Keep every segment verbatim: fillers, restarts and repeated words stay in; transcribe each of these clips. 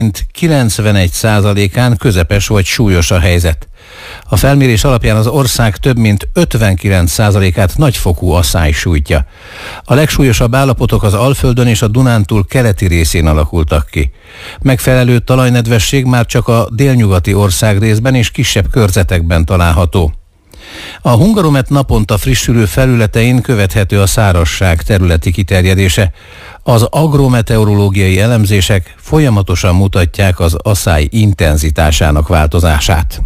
kilencvenegy százalékán közepes vagy súlyos a helyzet. A felmérés alapján az ország több mint ötvenkilenc százalékát nagyfokú asszály sújtja. A legsúlyosabb állapotok az Alföldön és a Dunántúl keleti részén alakultak ki. Megfelelő talajnedvesség már csak a délnyugati országrészben és kisebb körzetekben található. A Hungaromet naponta frissülő felületein követhető a szárazság területi kiterjedése. Az agrometeorológiai elemzések folyamatosan mutatják az asszály intenzitásának változását.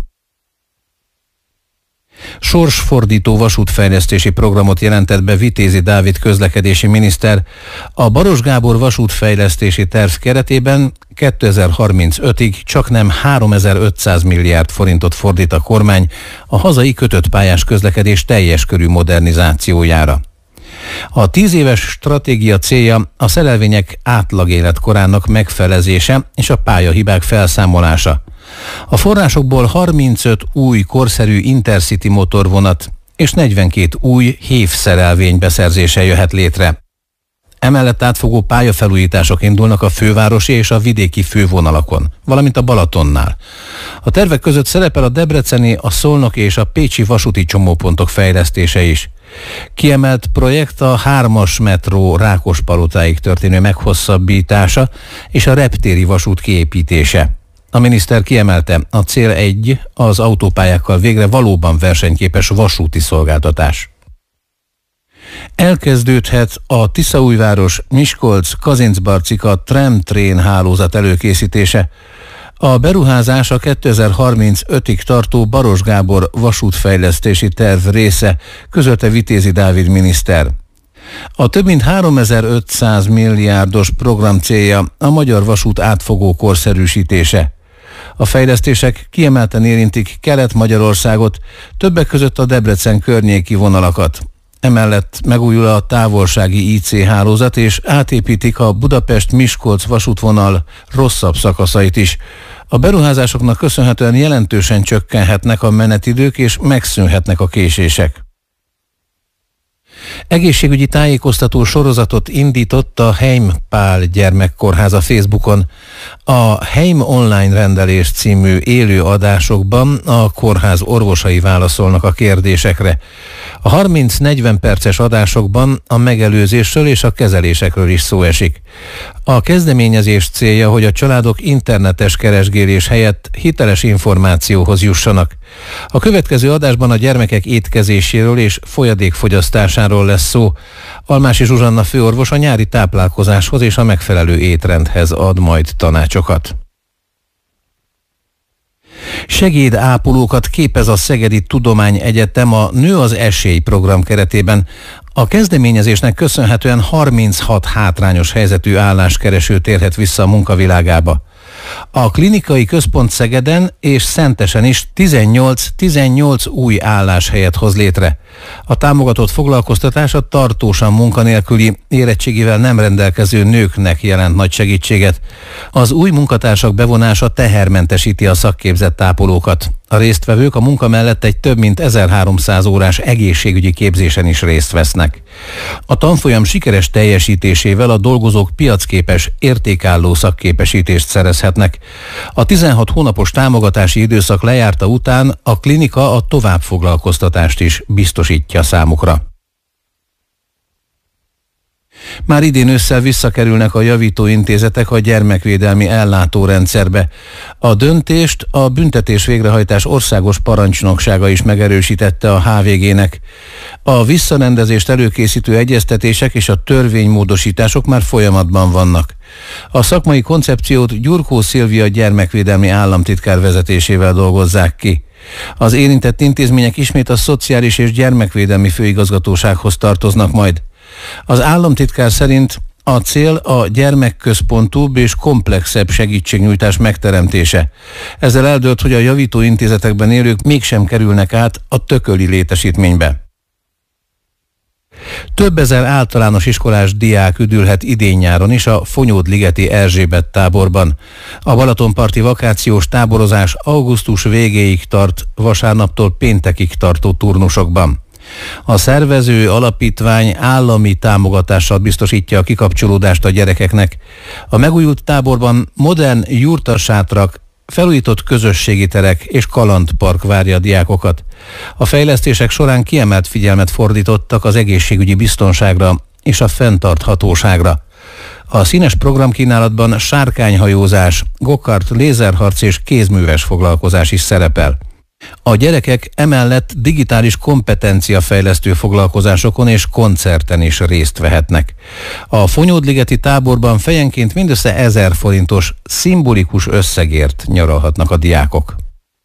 Sorsfordító vasútfejlesztési programot jelentett be Vitézi Dávid közlekedési miniszter. A Baross Gábor vasútfejlesztési terv keretében kétezer-harmincötig csaknem háromezer-ötszáz milliárd forintot fordít a kormány a hazai kötött pályás közlekedés teljes körű modernizációjára. A tíz éves stratégia célja a szerelvények átlag életkorának megfelezése és a pályahibák felszámolása. A forrásokból harmincöt új korszerű Intercity motorvonat és negyvenkét új hévszerelvény beszerzése jöhet létre. Emellett átfogó pályafelújítások indulnak a fővárosi és a vidéki fővonalakon, valamint a Balatonnál. A tervek között szerepel a debreceni, a szolnoki és a pécsi vasúti csomópontok fejlesztése is. Kiemelt projekt a hármas metró Rákospalotáig történő meghosszabbítása és a reptéri vasút kiépítése. A miniszter kiemelte, a cél egy, az autópályákkal végre valóban versenyképes vasúti szolgáltatás. Elkezdődhet a Tiszaújváros, Miskolc, Kazincbarcika tram-trén hálózat előkészítése. A beruházás a kétezer-harmincötig tartó Baross Gábor vasútfejlesztési terv része, közölte Vitézi Dávid miniszter. A több mint háromezer-ötszáz milliárdos program célja a magyar vasút átfogó korszerűsítése. A fejlesztések kiemelten érintik Kelet-Magyarországot, többek között a Debrecen környéki vonalakat. Emellett megújul a távolsági í cé hálózat, és átépítik a Budapest-Miskolc vasútvonal rosszabb szakaszait is. A beruházásoknak köszönhetően jelentősen csökkenhetnek a menetidők és megszűnhetnek a késések. Egészségügyi tájékoztató sorozatot indított a Heim Pál gyermekkórház a Facebookon. A Heim online rendelés című élő adásokban a kórház orvosai válaszolnak a kérdésekre. A harminc-negyven perces adásokban a megelőzésről és a kezelésekről is szó esik. A kezdeményezés célja, hogy a családok internetes keresgélés helyett hiteles információhoz jussanak. A következő adásban a gyermekek étkezéséről és folyadékfogyasztásáról lesz szó. Almási Zsuzsanna főorvos a nyári táplálkozáshoz és a megfelelő étrendhez ad majd tanácsokat. Segédápolókat képez a Szegedi Tudományegyetem a Nő az Esély program keretében. A kezdeményezésnek köszönhetően harminchat hátrányos helyzetű álláskereső térhet vissza a munkavilágába. A klinikai központ Szegeden és Szentesen is tizennyolc új álláshelyet hoz létre. A támogatott foglalkoztatás a tartósan munkanélküli, érettségivel nem rendelkező nőknek jelent nagy segítséget. Az új munkatársak bevonása tehermentesíti a szakképzett ápolókat. A résztvevők a munka mellett egy több mint ezerháromszáz órás egészségügyi képzésen is részt vesznek. A tanfolyam sikeres teljesítésével a dolgozók piacképes, értékálló szakképesítést szerezhetnek. A tizenhat hónapos támogatási időszak lejárta után a klinika a továbbfoglalkoztatást is biztosítja számukra. Már idén ősszel visszakerülnek a javítóintézetek a gyermekvédelmi ellátórendszerbe. A döntést a büntetés végrehajtás országos parancsnoksága is megerősítette a há vé gének. A visszarendezést előkészítő egyeztetések és a törvénymódosítások már folyamatban vannak. A szakmai koncepciót Gyurkó Szilvia gyermekvédelmi államtitkár vezetésével dolgozzák ki. Az érintett intézmények ismét a Szociális és Gyermekvédelmi Főigazgatósághoz tartoznak majd. Az államtitkár szerint a cél a gyermekközpontúbb és komplexebb segítségnyújtás megteremtése. Ezzel eldőlt, hogy a javítóintézetekben élők mégsem kerülnek át a tököli létesítménybe. Több ezer általános iskolás diák üdülhet idén-nyáron is a Fonyód-ligeti Erzsébet táborban. A balatonparti vakációs táborozás augusztus végéig tart, vasárnaptól péntekig tartó turnusokban. A szervező alapítvány állami támogatással biztosítja a kikapcsolódást a gyerekeknek. A megújult táborban modern jurtasátrak, felújított közösségi terek és kalandpark várja a diákokat. A fejlesztések során kiemelt figyelmet fordítottak az egészségügyi biztonságra és a fenntarthatóságra. A színes programkínálatban sárkányhajózás, gokart, lézerharc és kézműves foglalkozás is szerepel. A gyerekek emellett digitális kompetenciafejlesztő foglalkozásokon és koncerten is részt vehetnek. A Fonyódligeti táborban fejenként mindössze ezer forintos szimbolikus összegért nyaralhatnak a diákok.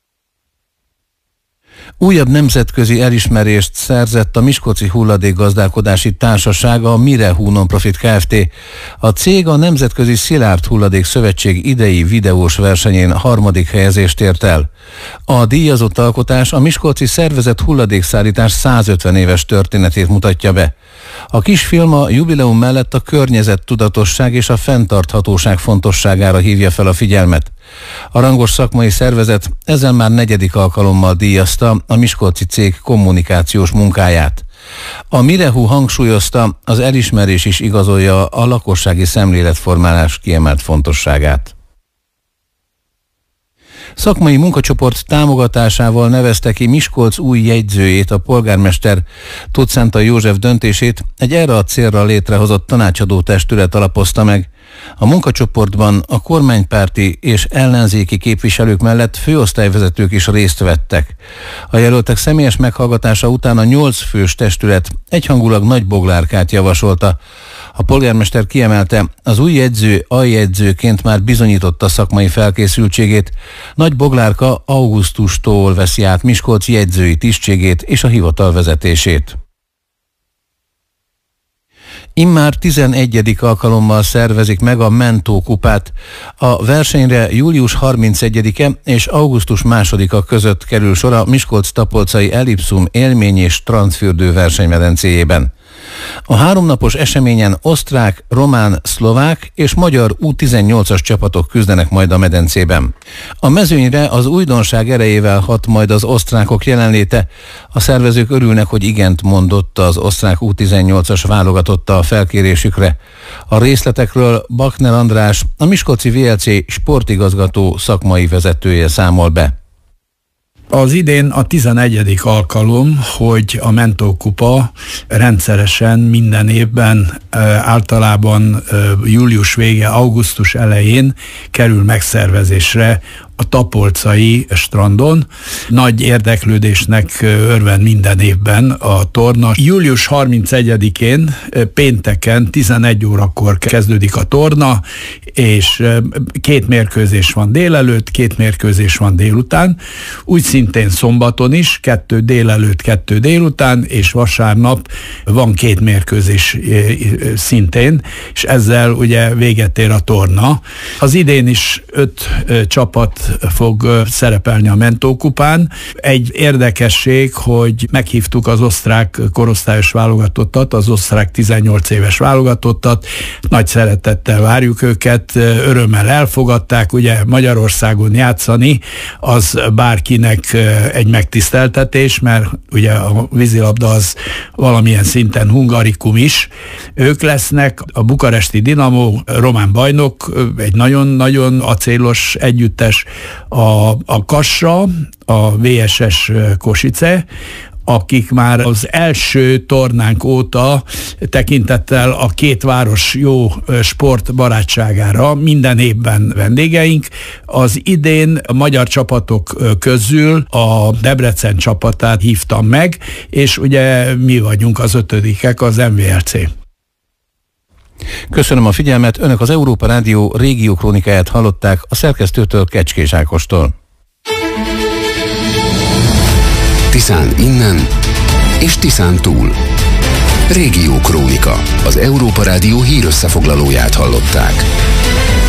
Újabb nemzetközi elismerést szerzett a Miskolci Hulladékgazdálkodási Társaság, a Mirehu Nonprofit Kft. A cég a Nemzetközi Szilárd Hulladék Szövetség idei videós versenyén harmadik helyezést ért el. A díjazott alkotás a miskolci szervezett hulladékszállítás százötven éves történetét mutatja be. A kisfilm a jubileum mellett a környezettudatosság és a fenntarthatóság fontosságára hívja fel a figyelmet. A rangos szakmai szervezet ezzel már negyedik alkalommal díjazta a miskolci cég kommunikációs munkáját. A Mirehu hangsúlyozta, az elismerés is igazolja a lakossági szemléletformálás kiemelt fontosságát. Szakmai munkacsoport támogatásával nevezte ki Miskolc új jegyzőjét a polgármester. Tóth Szentai József döntését egy erre a célra létrehozott tanácsadó testület alapozta meg. A munkacsoportban a kormánypárti és ellenzéki képviselők mellett főosztályvezetők is részt vettek. A jelöltek személyes meghallgatása után a nyolc fős testület egyhangulag Nagy Boglárkát javasolta. A polgármester kiemelte, az új jegyző aljegyzőként már bizonyította szakmai felkészültségét. Nagy Boglárka augusztustól veszi át Miskolc jegyzői tisztségét és a hivatal vezetését. Immár tizenegyedik alkalommal szervezik meg a Mentó kupát. A versenyre július harmincegyedike és augusztus másodika között kerül sor a Miskolc-Tapolcai Ellipszum élmény- és strandfürdő versenymedencéjében. A háromnapos eseményen osztrák, román, szlovák és magyar U tizennyolcas csapatok küzdenek majd a medencében. A mezőnyre az újdonság erejével hat majd az osztrákok jelenléte. A szervezők örülnek, hogy igent mondott az osztrák U tizennyolcas válogatotta a felkérésükre. A részletekről Bakner András, a Miskolci vé el cé sportigazgató szakmai vezetője számol be. Az idén a tizenegyedik alkalom, hogy a Mentó kupa rendszeresen minden évben általában július vége, augusztus elején kerül megszervezésre a tapolcai strandon. Nagy érdeklődésnek örvend minden évben a torna. július harmincegyedikén pénteken tizenegy órakor kezdődik a torna, és két mérkőzés van délelőtt, két mérkőzés van délután. Úgy szintén szombaton is, kettő délelőtt, kettő délután, és vasárnap van két mérkőzés szintén, és ezzel ugye véget ér a torna. Az idén is öt csapat fog szerepelni a Mentó kupán. Egy érdekesség, hogy meghívtuk az osztrák korosztályos válogatottat, az osztrák tizennyolc éves válogatottat, nagy szeretettel várjuk őket, örömmel elfogadták, ugye Magyarországon játszani, az bárkinek egy megtiszteltetés, mert ugye a vízilabda az valamilyen szinten hungarikum is. Ők lesznek, a bukaresti Dinamo román bajnok, egy nagyon-nagyon acélos együttes, a, a Kassa, a vé es es Kosice, akik már az első tornánk óta tekintettel a két város jó sportbarátságára minden évben vendégeink. Az idén a magyar csapatok közül a Debrecen csapatát hívtam meg, és ugye mi vagyunk az ötödikek, az em vé el cé. Köszönöm a figyelmet, Önök az Európa Rádió régiókrónikáját hallották a szerkesztőtől, Kecskés Ákostól. Tiszán innen és Tiszán túl. Régiókrónika, az Európa Rádió hírösszefoglalóját hallották.